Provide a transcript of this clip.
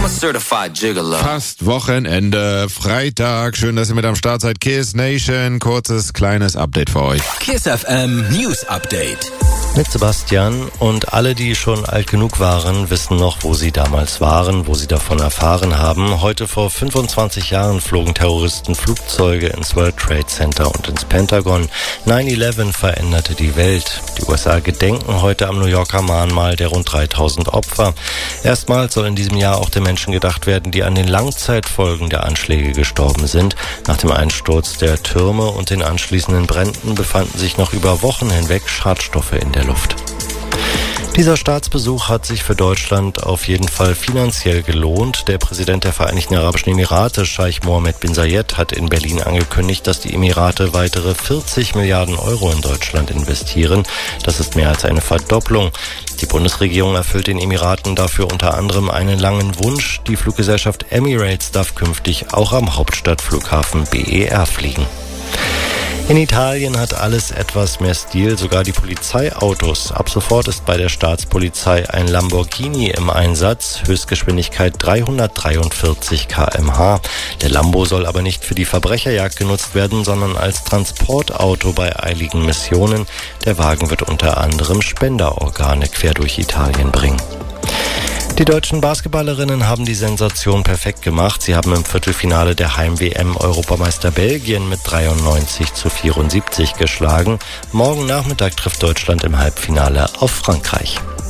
I'm a certified gigolo. Fast Wochenende, Freitag. Schön, dass ihr mit am Start seid. Kiss Nation, kurzes, kleines Update für euch. Kiss FM News Update. Mit Sebastian, und alle, die schon alt genug waren, wissen noch, wo sie damals waren, wo sie davon erfahren haben. Heute vor 25 Jahren flogen Terroristen Flugzeuge ins World Trade Center und ins Pentagon. 9/11 veränderte die Welt. Die USA gedenken heute am New Yorker Mahnmal der rund 3000 Opfer. Erstmals soll in diesem Jahr auch den Menschen gedacht werden, die an den Langzeitfolgen der Anschläge gestorben sind. Nach dem Einsturz der Türme und den anschließenden Bränden befanden sich noch über Wochen hinweg Schadstoffe in der Luft. Dieser Staatsbesuch hat sich für Deutschland auf jeden Fall finanziell gelohnt. Der Präsident der Vereinigten Arabischen Emirate, Scheich Mohammed bin Zayed, hat in Berlin angekündigt, dass die Emirate weitere 40 Milliarden Euro in Deutschland investieren. Das ist mehr als eine Verdopplung. Die Bundesregierung erfüllt den Emiraten dafür unter anderem einen langen Wunsch. Die Fluggesellschaft Emirates darf künftig auch am Hauptstadtflughafen BER fliegen. In Italien hat alles etwas mehr Stil, sogar die Polizeiautos. Ab sofort ist bei der Staatspolizei ein Lamborghini im Einsatz, Höchstgeschwindigkeit 343 km/h. Der Lambo soll aber nicht für die Verbrecherjagd genutzt werden, sondern als Transportauto bei eiligen Missionen. Der Wagen wird unter anderem Spenderorgane quer durch Italien bringen. Die deutschen Basketballerinnen haben die Sensation perfekt gemacht. Sie haben im Viertelfinale der Heim-WM Europameister Belgien mit 93-74 geschlagen. Morgen Nachmittag trifft Deutschland im Halbfinale auf Frankreich.